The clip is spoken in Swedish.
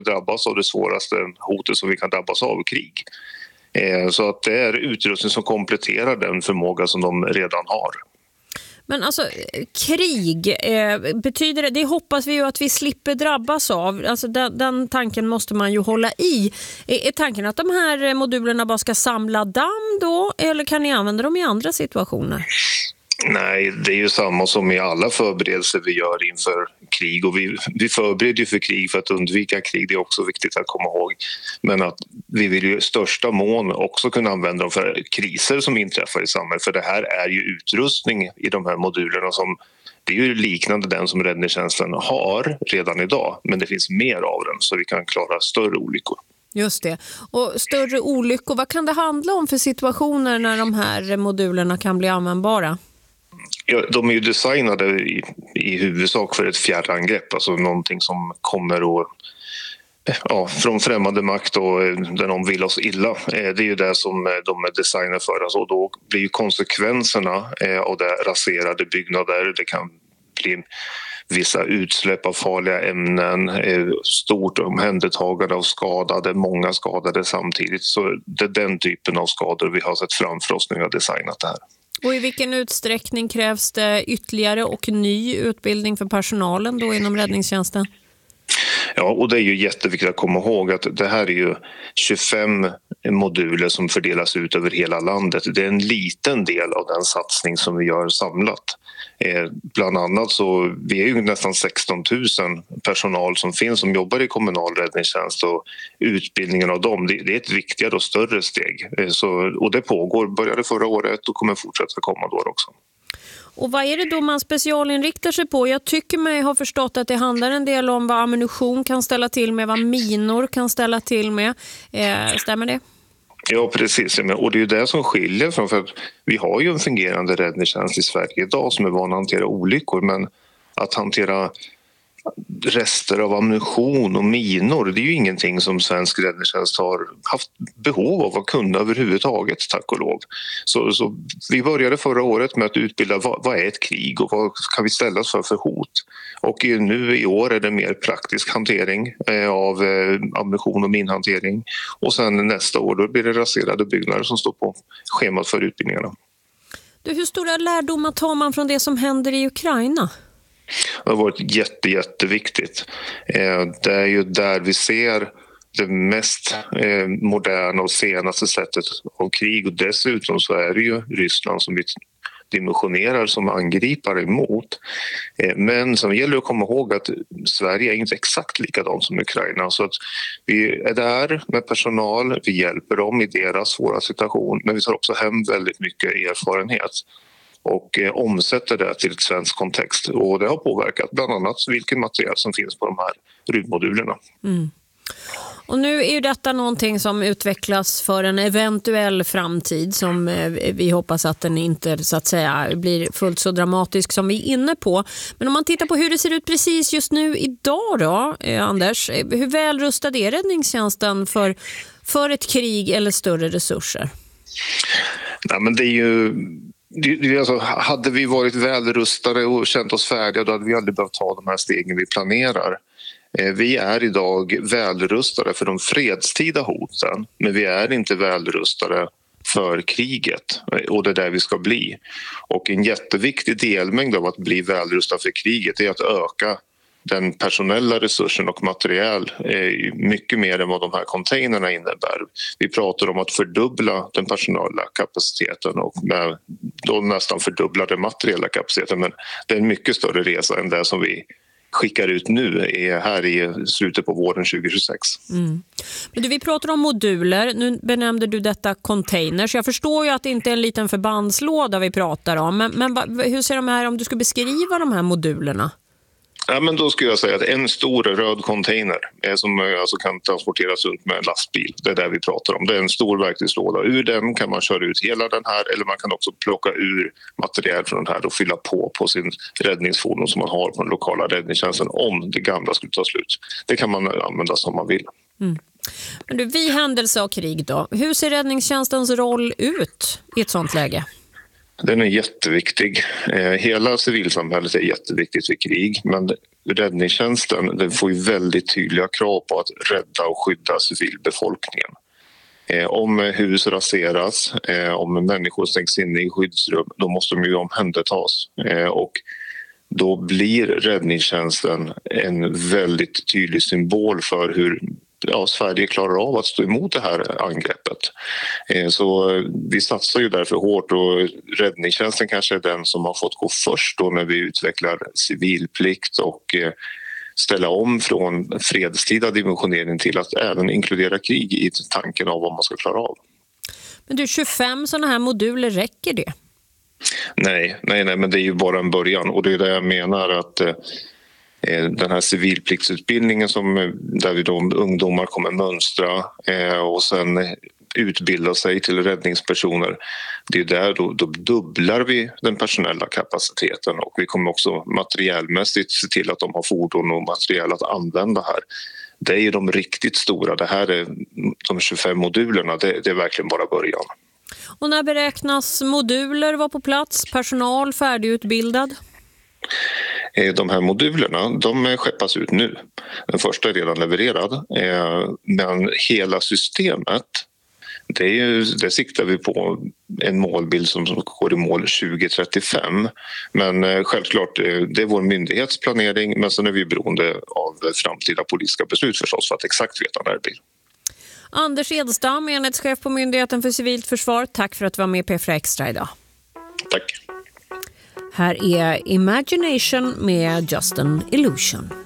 drabbas av det svåraste hotet som vi kan drabbas av, krig. Så att det är utrustning som kompletterar den förmåga som de redan har. Men alltså krig, betyder det hoppas vi ju att vi slipper drabbas av. Alltså den tanken måste man ju hålla i. Är tanken att de här modulerna bara ska samla damm då? Eller kan ni använda dem i andra situationer? Nej, det är ju samma som i alla förberedelser vi gör inför krig, och vi förbereder ju för krig för att undvika krig, det är också viktigt att komma ihåg. Men att vi vill ju i största mån också kunna använda dem för kriser som inträffar i samhället, för det här är ju utrustning i de här modulerna som det är ju liknande den som räddningstjänsten har redan idag, men det finns mer av den så vi kan klara större olyckor. Just det. Och större olyckor, vad kan det handla om för situationer när de här modulerna kan bli användbara? Ja, de är ju designade i huvudsak för ett fjärrangrepp, alltså någonting som kommer från främmande makt och där de vill oss illa. Det är ju det som de är designade för. Alltså, och då blir ju konsekvenserna av det raserade byggnader. Det kan bli vissa utsläpp av farliga ämnen, stort omhändertagande av skadade, många skadade samtidigt. Så det är den typen av skador vi har sett framför oss när vi har designat det här. Och i vilken utsträckning krävs det ytterligare och ny utbildning för personalen då inom räddningstjänsten? Ja, och det är ju jätteviktigt att komma ihåg att det här är ju 25 moduler som fördelas ut över hela landet. Det är en liten del av den satsning som vi gör samlat. Bland annat så vi är ju nästan 16 000 personal som finns som jobbar i kommunal räddningstjänst, och utbildningen av dem det är ett viktigare och större steg. Och det började förra året och kommer fortsätta komma då också. Och vad är det då man specialinriktar sig på? Jag tycker mig ha förstått att det handlar en del om vad ammunition kan ställa till med, vad minor kan ställa till med. Stämmer det? Ja, precis. Och det är ju det som skiljer från, för att vi har ju en fungerande räddningstjänst i Sverige idag som är van att hantera olyckor, men att hantera rester av ammunition och minor, det är ju ingenting som svensk räddningstjänst har haft behov av att kunna överhuvudtaget, tack och lov. Så vi började förra året med att utbilda vad är ett krig och vad kan vi ställas för hot. Och nu i år är det mer praktisk hantering av ammunition och minhantering. Och sen nästa år då blir det raserade byggnader som står på schemat för utbildningarna. Hur stora lärdomar tar man från det som händer i Ukraina? Det har varit jätteviktigt. Det är ju där vi ser det mest moderna och senaste sättet av krig, och dessutom så är det ju Ryssland som vi dimensionerar som angripare emot. Men som gäller att komma ihåg att Sverige är inte exakt likadant som Ukraina, så att vi är där med personal, vi hjälper dem i deras svåra situation, men vi tar också hem väldigt mycket erfarenhet och omsätter det till ett svensk kontext. Och det har påverkat bland annat vilken material som finns på de här rymdmodulerna. Mm. Och nu är ju detta någonting som utvecklas för en eventuell framtid som vi hoppas att den inte så att säga blir fullt så dramatisk som vi är inne på. Men om man tittar på hur det ser ut precis just nu idag då, Anders, hur väl rustad är räddningstjänsten för ett krig eller större resurser? Nej, men det är ju... Alltså, hade vi varit välrustade och känt oss färdiga, då hade vi aldrig behövt ta de här stegen vi planerar. Vi är idag välrustade för de fredstida hoten, men vi är inte välrustade för kriget, och det är där vi ska bli. Och en jätteviktig delmängd av att bli välrustad för kriget är att öka den personella resursen och material mycket mer än vad de här containerna innebär. Vi pratar om att fördubbla den personella kapaciteten och då nästan fördubbla den materiella kapaciteten, men det är en mycket större resa än det som vi skickar ut nu här i slutet på våren 2026. Mm. Men vi pratar om moduler, nu benämnde du detta containers. Jag förstår ju att det inte är en liten förbandslåda vi pratar om, men hur ser de här, om du ska beskriva de här modulerna? Ja, men då skulle jag säga att en stor röd container som alltså kan transporteras runt med en lastbil, det är det vi pratar om. Det är en stor verktygslåda. Ur den kan man köra ut hela den här, eller man kan också plocka ur material från den här och fylla på sin räddningsfordon som man har på den lokala räddningstjänsten om det gamla skulle ta slut. Det kan man använda som man vill. Mm. Men vid händelse av krig då, hur ser räddningstjänstens roll ut i ett sånt läge? Den är jätteviktig. Hela civilsamhället är jätteviktigt vid krig, men räddningstjänsten den får ju väldigt tydliga krav på att rädda och skydda civilbefolkningen. Om hus raseras, om människor stängs inne i skyddsrum, då måste de ju omhändertas. Och då blir räddningstjänsten en väldigt tydlig symbol för hur Sverige klarar av att stå emot det här angreppet. Så vi satsar ju därför hårt och räddningstjänsten kanske är den som har fått gå först då när vi utvecklar civilplikt och ställa om från fredstida dimensionering till att även inkludera krig i tanken av vad man ska klara av. Men du, 25 sådana här moduler, räcker det? Nej, men det är ju bara en början och det är det jag menar att den här civilpliktsutbildningen där vi då ungdomar kommer mönstra och sen utbilda sig till räddningspersoner. Det är där då dubblar vi den personella kapaciteten och vi kommer också materiellmässigt se till att de har fordon och materiell att använda här. Det är ju de riktigt stora. Det här är de 25 modulerna. Det är verkligen bara början. Och när beräknas moduler vara på plats? Personal färdigutbildad? De här modulerna de skeppas ut nu. Den första är redan levererad. Men hela systemet, det siktar vi på en målbild som går i mål 2035. Men självklart, det är vår myndighetsplanering, men sen är vi beroende av framtida politiska beslut förstås för att exakt veta när det blir. Anders Edstam, enhetschef på Myndigheten för civilt försvar. Tack för att du var med i P4 Extra idag. Tack. Här är Imagination med Just an Illusion.